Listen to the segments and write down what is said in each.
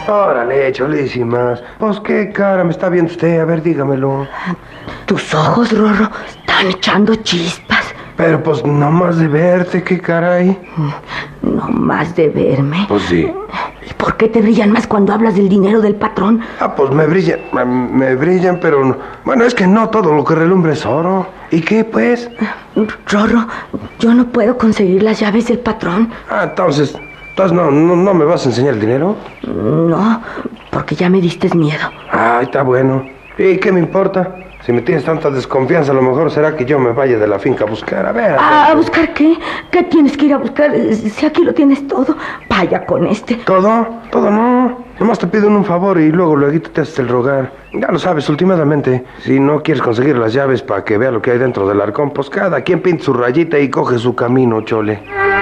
Órale, cholísimas. Pues qué cara me está viendo usted, a ver, dígamelo. Tus ojos, Rorro, están echando chispas. Pero pues nomás de verte, qué caray. No más de verme. Pues sí. ¿Y por qué te brillan más cuando hablas del dinero del patrón? Pues me brillan, pero... Bueno, es que no todo lo que relumbra es oro. ¿Y qué, pues? Rorro, yo no puedo conseguir las llaves del patrón. Entonces no me vas a enseñar el dinero. No, porque ya me diste miedo. Está bueno. ¿Y qué me importa? Si me tienes tanta desconfianza, a lo mejor será que yo me vaya de la finca a buscar. A ver. ¿A buscar qué? ¿Qué tienes que ir a buscar? Si aquí lo tienes todo. Vaya con este. ¿Todo? Todo no. Nomás te pido un favor y luego te haces el rogar. Ya lo sabes, últimamente. Si no quieres conseguir las llaves para que vea lo que hay dentro del arcón, pues cada quien pinta su rayita y coge su camino, chole.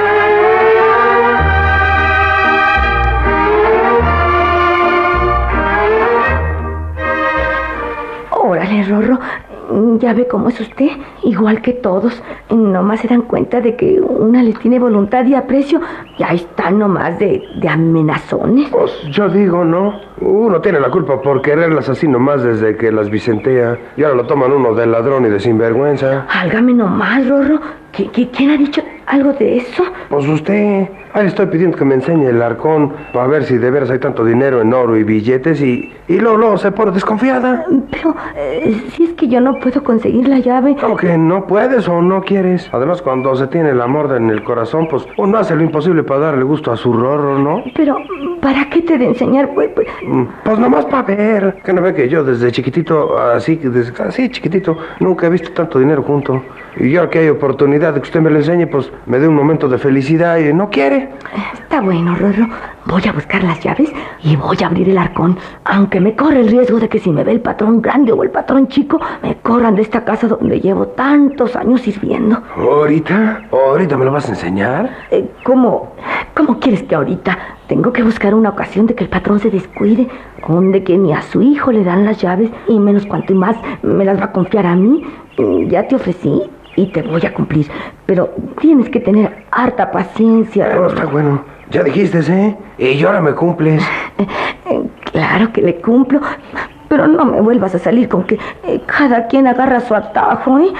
Órale, Rorro, ya ve cómo es usted, igual que todos. Nomás se dan cuenta de que una les tiene voluntad y aprecio. Ya están nomás de amenazones. Pues yo digo, ¿no? Uno tiene la culpa por quererlas así nomás desde que las vicentea. Y ahora lo toman uno de ladrón y de sinvergüenza. Álgame nomás, Rorro. ¿Quién ha dicho algo de eso? Pues usted. Ahí le estoy pidiendo que me enseñe el arcón para ver si de veras hay tanto dinero en oro y billetes y luego se pone desconfiada. Pero si es que yo no puedo conseguir la llave. ¿Cómo que no puedes o no quieres? Además, cuando se tiene el amor en el corazón, pues uno hace lo imposible para darle gusto a su Rorro, ¿no? Pero, ¿para qué te de enseñar? Pues nomás para ver. Que no ve que yo desde chiquitito, así chiquitito, nunca he visto tanto dinero junto. Y ahora que hay oportunidad de que usted me lo enseñe, pues me dé un momento de felicidad y no quiere. Está bueno, Rorro. Voy a buscar las llaves y voy a abrir el arcón. Aunque me corre el riesgo de que si me ve el patrón grande o el patrón chico, me corran de esta casa donde llevo tantos años sirviendo. ¿Ahorita? ¿Ahorita me lo vas a enseñar? ¿Cómo quieres que ahorita? Tengo que buscar una ocasión de que el patrón se descuide, donde que ni a su hijo le dan las llaves, y menos cuanto más me las va a confiar a mí. Ya te ofrecí y te voy a cumplir, pero tienes que tener harta paciencia. Está bueno, ya dijiste, ¿eh? Y ahora me cumples. Claro que le cumplo, pero no me vuelvas a salir con que cada quien agarra su atajo, ¿eh?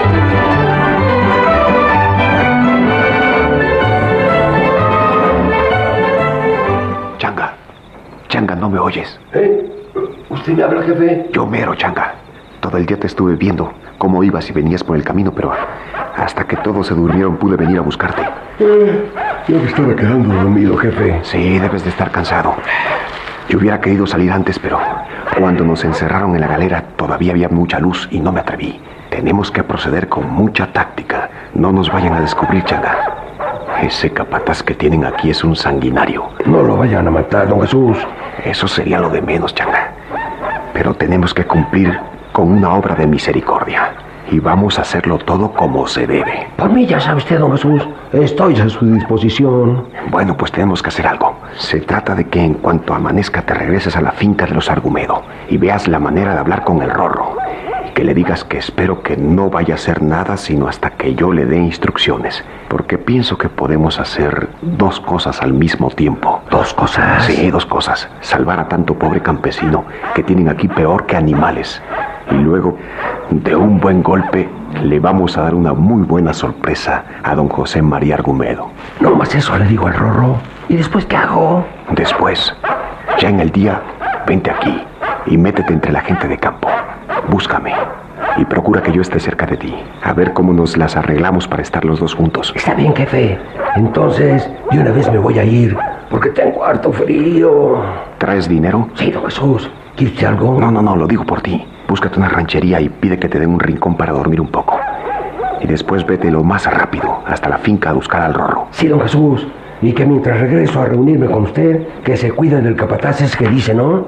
Changa, ¿no me oyes? ¿Usted me habla, jefe? Yo mero, Changa. Todo el día te estuve viendo cómo ibas y venías por el camino, pero hasta que todos se durmieron pude venir a buscarte. Yo me estaba quedando dormido, jefe. Sí, debes de estar cansado. Yo hubiera querido salir antes, pero cuando nos encerraron en la galera todavía había mucha luz y no me atreví. Tenemos que proceder con mucha táctica. No nos vayan a descubrir, Changa. Ese capataz que tienen aquí es un sanguinario. No lo vayan a matar, don Jesús. Eso sería lo de menos, Changa. Pero tenemos que cumplir con una obra de misericordia. Y vamos a hacerlo todo como se debe. Por mí ya sabe usted, don Jesús. Estoy a su disposición. Bueno, pues tenemos que hacer algo. Se trata de que en cuanto amanezca te regreses a la finca de los Argumedo y veas la manera de hablar con el Rorro. Y que le digas que espero que no vaya a hacer nada sino hasta que yo le dé instrucciones. Porque pienso que podemos hacer dos cosas al mismo tiempo. ¿Dos cosas? Sí, dos cosas. Salvar a tanto pobre campesino que tienen aquí peor que animales. Y luego, de un buen golpe, le vamos a dar una muy buena sorpresa a don José María Argumedo. No más eso le digo al Rorro. ¿Y después qué hago? Después, ya en el día, vente aquí y métete entre la gente de campo. Búscame y procura que yo esté cerca de ti. A ver cómo nos las arreglamos para estar los dos juntos. Está bien, jefe. Entonces, de una vez me voy a ir, porque tengo harto frío. ¿Traes dinero? Sí, don Jesús. ¿Quiere usted algo? No, lo digo por ti. Búscate una ranchería y pide que te den un rincón para dormir un poco. Y después vete lo más rápido hasta la finca a buscar al Rorro. Sí, don Jesús. Y que mientras regreso a reunirme con usted, que se cuiden del capataz ese que dice, ¿no?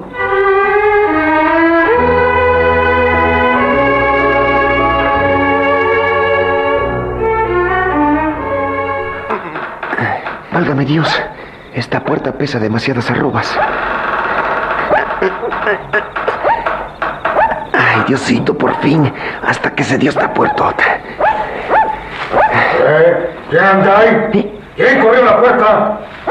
Válgame Dios, esta puerta pesa demasiadas arrobas. Ay, Diosito, por fin, hasta que se dio esta puertota. ¿Quién anda ahí? ¿Quién corrió la puerta?